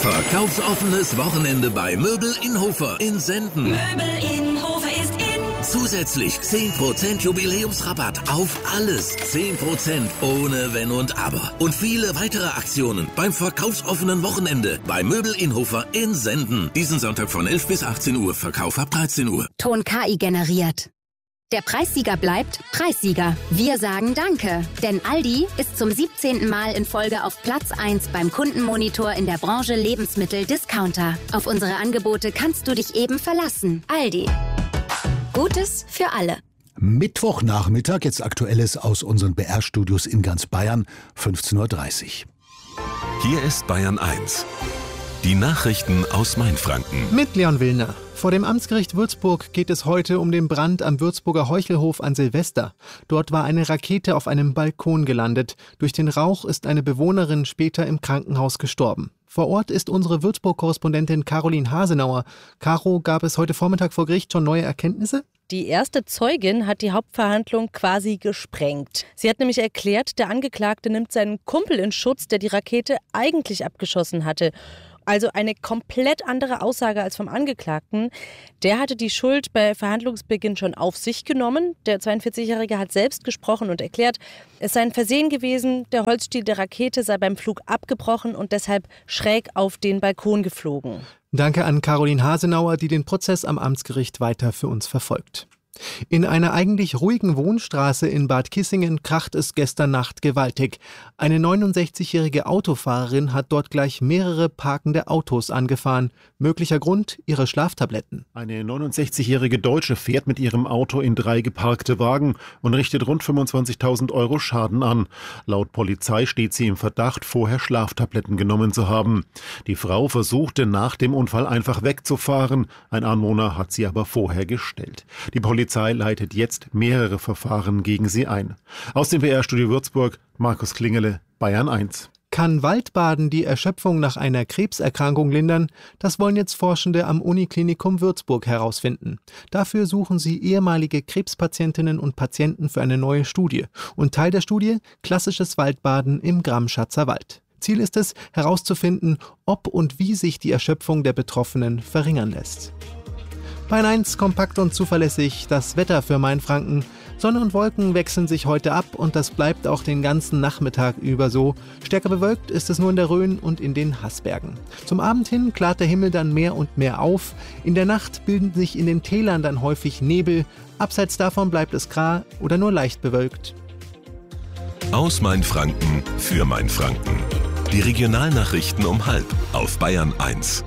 Verkaufsoffenes Wochenende bei Möbel in Hofer in Senden. Möbel in Hofer ist in. Zusätzlich 10% Jubiläumsrabatt auf alles. 10% ohne Wenn und Aber. Und viele weitere Aktionen beim verkaufsoffenen Wochenende bei Möbel in Hofer in Senden. Diesen Sonntag von 11 bis 18 Uhr. Verkauf ab 13 Uhr. Ton KI generiert. Der Preissieger bleibt Preissieger. Wir sagen Danke, denn Aldi ist zum 17. Mal in Folge auf Platz 1 beim Kundenmonitor in der Branche Lebensmittel-Discounter. Auf unsere Angebote kannst du dich eben verlassen. Aldi. Gutes für alle. Mittwochnachmittag, jetzt Aktuelles aus unseren BR-Studios in ganz Bayern, 15:30 Uhr. Hier ist Bayern 1. Die Nachrichten aus Mainfranken. Mit Leon Willner. Vor dem Amtsgericht Würzburg geht es heute um den Brand am Würzburger Heuchelhof an Silvester. Dort war eine Rakete auf einem Balkon gelandet. Durch den Rauch ist eine Bewohnerin später im Krankenhaus gestorben. Vor Ort ist unsere Würzburg-Korrespondentin Caroline Hasenauer. Caro, gab es heute Vormittag vor Gericht schon neue Erkenntnisse? Die erste Zeugin hat die Hauptverhandlung quasi gesprengt. Sie hat nämlich erklärt, der Angeklagte nimmt seinen Kumpel in Schutz, der die Rakete eigentlich abgeschossen hatte. Also eine komplett andere Aussage als vom Angeklagten. Der hatte die Schuld bei Verhandlungsbeginn schon auf sich genommen. Der 42-Jährige hat selbst gesprochen und erklärt, es sei ein Versehen gewesen, der Holzstiel der Rakete sei beim Flug abgebrochen und deshalb schräg auf den Balkon geflogen. Danke an Caroline Hasenauer, die den Prozess am Amtsgericht weiter für uns verfolgt. In einer eigentlich ruhigen Wohnstraße in Bad Kissingen kracht es gestern Nacht gewaltig. Eine 69-jährige Autofahrerin hat dort gleich mehrere parkende Autos angefahren. Möglicher Grund, ihre Schlaftabletten. Eine 69-jährige Deutsche fährt mit ihrem Auto in 3 geparkte Wagen und richtet rund 25.000 Euro Schaden an. Laut Polizei steht sie im Verdacht, vorher Schlaftabletten genommen zu haben. Die Frau versuchte nach dem Unfall einfach wegzufahren. Ein Anwohner hat sie aber vorher gestellt. Die Polizei leitet jetzt mehrere Verfahren gegen sie ein. Aus dem BR-Studio Würzburg, Markus Klingele, Bayern 1. Kann Waldbaden die Erschöpfung nach einer Krebserkrankung lindern? Das wollen jetzt Forschende am Uniklinikum Würzburg herausfinden. Dafür suchen sie ehemalige Krebspatientinnen und Patienten für eine neue Studie. Und Teil der Studie: klassisches Waldbaden im Gramschatzer Wald. Ziel ist es, herauszufinden, ob und wie sich die Erschöpfung der Betroffenen verringern lässt. Bayern 1, kompakt und zuverlässig, das Wetter für Mainfranken. Sonne und Wolken wechseln sich heute ab und das bleibt auch den ganzen Nachmittag über so. Stärker bewölkt ist es nur in der Rhön und in den Haßbergen. Zum Abend hin klart der Himmel dann mehr und mehr auf. In der Nacht bilden sich in den Tälern dann häufig Nebel. Abseits davon bleibt es grau oder nur leicht bewölkt. Aus Mainfranken für Mainfranken. Die Regionalnachrichten um 12:30 auf Bayern 1.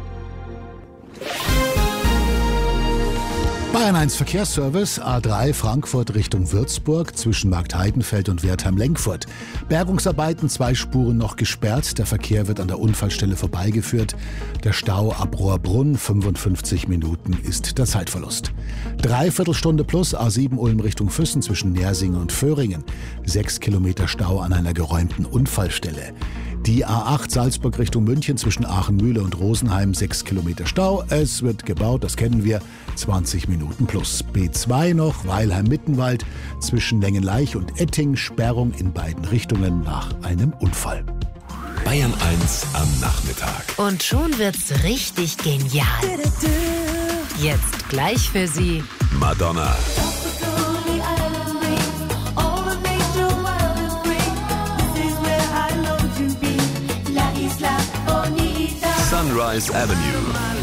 Bayern 1 Verkehrsservice, A3 Frankfurt Richtung Würzburg zwischen Marktheidenfeld und Wertheim-Lenkfurt. Bergungsarbeiten, 2 Spuren noch gesperrt. Der Verkehr wird an der Unfallstelle vorbeigeführt. Der Stau ab Rohrbrunn, 55 Minuten ist der Zeitverlust. Dreiviertelstunde plus A7 Ulm Richtung Füssen zwischen Nersingen und Föhringen. 6 Kilometer Stau an einer geräumten Unfallstelle. Die A8 Salzburg Richtung München zwischen Aachenmühle und Rosenheim, 6 Kilometer Stau. Es wird gebaut, das kennen wir, 20 Minuten plus. B2 noch, Weilheim-Mittenwald zwischen Längenleich und Etting, Sperrung in beiden Richtungen nach einem Unfall. Bayern 1 am Nachmittag. Und schon wird's richtig genial. Jetzt gleich für Sie Madonna. Sunrise Avenue.